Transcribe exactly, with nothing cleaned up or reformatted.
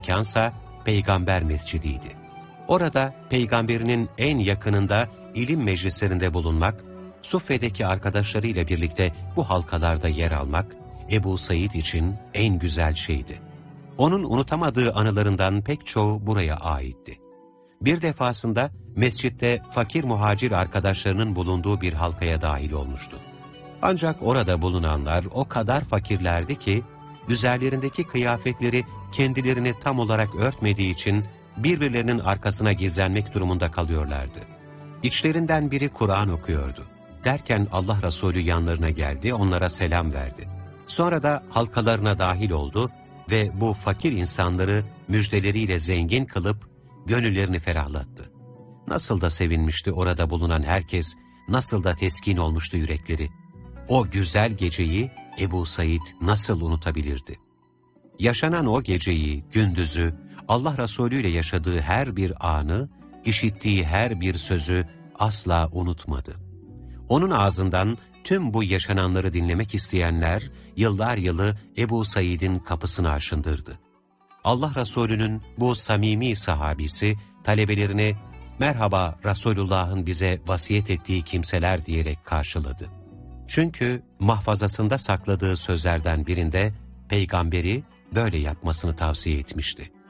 mekansa Peygamber Mescidiydi. Orada peygamberinin en yakınında ilim meclislerinde bulunmak, Suffe'deki arkadaşlarıyla birlikte bu halkalarda yer almak, Ebu Said için en güzel şeydi. Onun unutamadığı anılarından pek çoğu buraya aitti. Bir defasında mescitte fakir muhacir arkadaşlarının bulunduğu bir halkaya dahil olmuştu. Ancak orada bulunanlar o kadar fakirlerdi ki, üzerlerindeki kıyafetleri kendilerini tam olarak örtmediği için birbirlerinin arkasına gizlenmek durumunda kalıyorlardı. İçlerinden biri Kur'an okuyordu. Derken Allah Resulü yanlarına geldi, onlara selam verdi. Sonra da halkalarına dahil oldu ve bu fakir insanları müjdeleriyle zengin kılıp gönüllerini ferahlattı. Nasıl da sevinmişti orada bulunan herkes, nasıl da teskin olmuştu yürekleri. O güzel geceyi Ebu Said nasıl unutabilirdi? Yaşanan o geceyi, gündüzü, Allah Resulü ile yaşadığı her bir anı, işittiği her bir sözü asla unutmadı. Onun ağzından tüm bu yaşananları dinlemek isteyenler, yıllar yılı Ebu Said'in kapısını aşındırdı. Allah Resulü'nün bu samimi sahabisi, talebelerine, "Merhaba Resulullah'ın bize vasiyet ettiği kimseler" diyerek karşıladı. Çünkü mahfazasında sakladığı sözlerden birinde, peygamberi böyle yapmasını tavsiye etmişti.